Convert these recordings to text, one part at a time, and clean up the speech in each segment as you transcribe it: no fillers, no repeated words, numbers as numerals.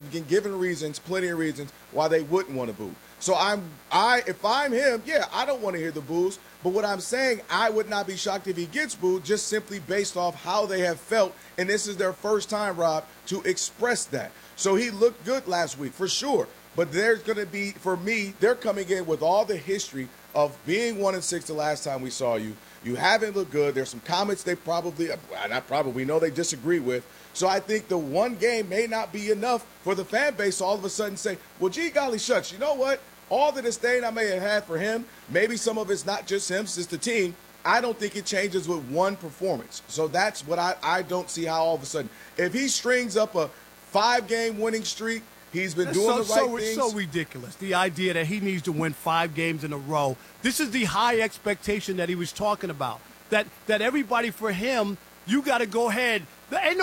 been given reasons, plenty of reasons, why they wouldn't want to boo. So if I'm him, yeah, I don't want to hear the boos. But what I'm saying, I would not be shocked if he gets booed, just simply based off how they have felt. And this is their first time, Rob, to express that. So he looked good last week, for sure. But there's going to be, for me, they're coming in with all the history of being 1-6 the last time we saw you. You haven't looked good. There's some comments they we know they disagree with. So I think the one game may not be enough for the fan base to all of a sudden say, well, gee golly shucks, you know what? All the disdain I may have had for him, maybe some of it's not just him, it's the team. I don't think it changes with one performance. So that's what I don't see how all of a sudden. If he strings up a 5-game winning streak, he's been doing the right things. It's so ridiculous, the idea that he needs to win 5 games in a row. This is the high expectation that he was talking about, that everybody for him, you got to go ahead. There ain't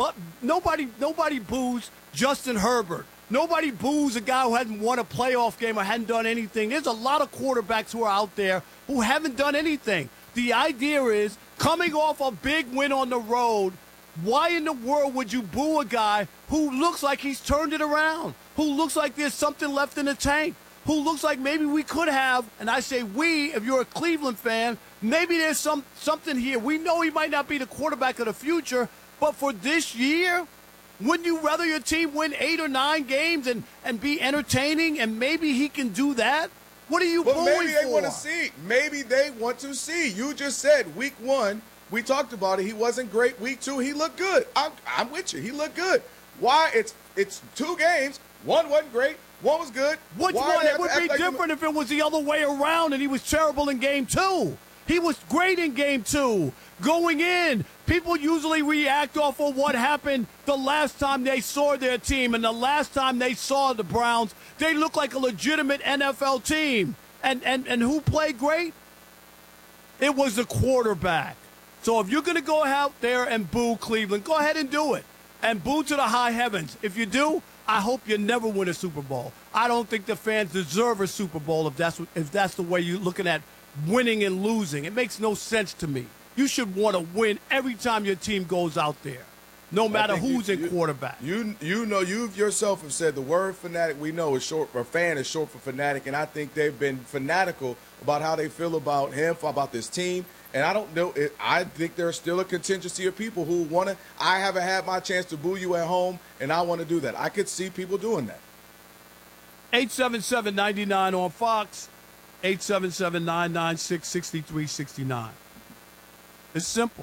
nobody boos Justin Herbert. Nobody boos a guy who hasn't won a playoff game or hadn't done anything. There's a lot of quarterbacks who are out there who haven't done anything. The idea is, coming off a big win on the road, why in the world would you boo a guy who looks like he's turned it around, who looks like there's something left in the tank, who looks like maybe we could have, and I say we, if you're a Cleveland fan, maybe there's something here. We know he might not be the quarterback of the future, but for this year, wouldn't you rather your team win 8 or 9 games and be entertaining, and maybe he can do that? What are you booing for? Maybe they want to see. Maybe they want to see. You just said week 1, we talked about it. He wasn't great. Week 2, he looked good. I'm with you. He looked good. Why? It's 2 games. 1 wasn't great. 1 was good. Which one? It would be different if it was the other way around and he was terrible in game 2. He was great in game 2. Going in, people usually react off of what happened the last time they saw their team, and the last time they saw the Browns, they looked like a legitimate NFL team. And who played great? It was the quarterback. So if you're going to go out there and boo Cleveland, go ahead and do it. And boo to the high heavens. If you do, I hope you never win a Super Bowl. I don't think the fans deserve a Super Bowl if that's the way you're looking at winning and losing. It makes no sense to me. You should want to win every time your team goes out there, no matter who's in quarterback. You know, you yourself have said the word fanatic, we know, is short, or fan is short for fanatic, and I think they've been fanatical about how they feel about him, about this team. And I don't know, I think there's still a contingency of people who want to, I haven't had my chance to boo you at home, and I want to do that. I could see people doing that. 877-99 on Fox, 877-996-6369. It's simple.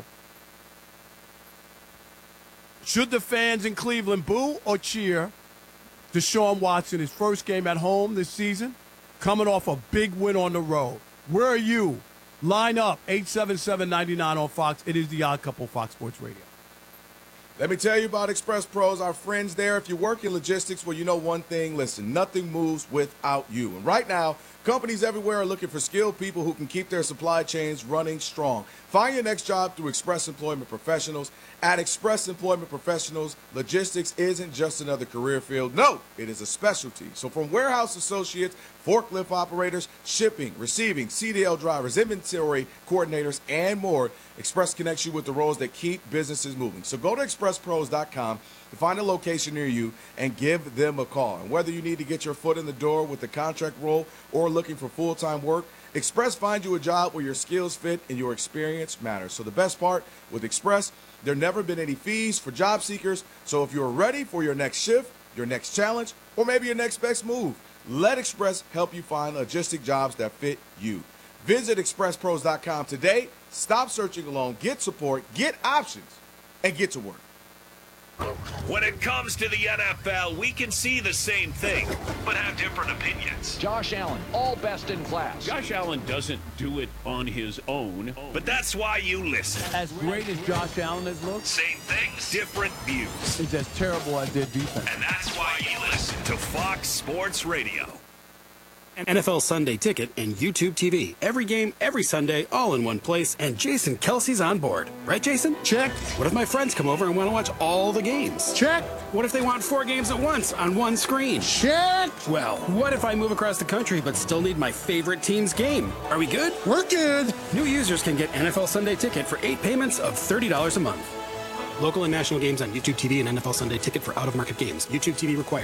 Should the fans in Cleveland boo or cheer Deshaun Watson, his first game at home this season, coming off a big win on the road? Where are you? Line up, 877-99 on Fox. It is the Odd Couple, Fox Sports Radio. Let me tell you about Express Pros, our friends there. If you work in logistics, well, you know one thing. Listen, nothing moves without you. And right now, companies everywhere are looking for skilled people who can keep their supply chains running strong. Find your next job through Express Employment Professionals. At Express Employment Professionals, logistics isn't just another career field. No, it is a specialty. So from warehouse associates, forklift operators, shipping, receiving, CDL drivers, inventory coordinators, and more, Express connects you with the roles that keep businesses moving. So go to expresspros.com to find a location near you and give them a call. And whether you need to get your foot in the door with the contract role or looking for full-time work, Express finds you a job where your skills fit and your experience matters. So the best part with Express, there never been any fees for job seekers. So if you're ready for your next shift, your next challenge, or maybe your next best move, let Express help you find logistic jobs that fit you. Visit expresspros.com today. Stop searching alone. Get support, get options, and get to work. When it comes to the NFL, we can see the same thing, but have different opinions. Josh Allen, all best in class. Josh Allen doesn't do it on his own. But that's why you listen. As great as Josh Allen has looked, Same things, different views. it's as terrible as their defense. And that's why you listen to Fox Sports Radio. NFL Sunday Ticket and YouTube TV. Every game, every Sunday, all in one place, and Jason Kelsey's on board. Right, Jason? Check. What if my friends come over and want to watch all the games? Check. What if they want 4 games at once on one screen? Check. Well, what if I move across the country but still need my favorite team's game? Are we good? We're good. New users can get NFL Sunday Ticket for 8 payments of $30 a month. Local and national games on YouTube TV and NFL Sunday Ticket for out-of-market games. YouTube TV required.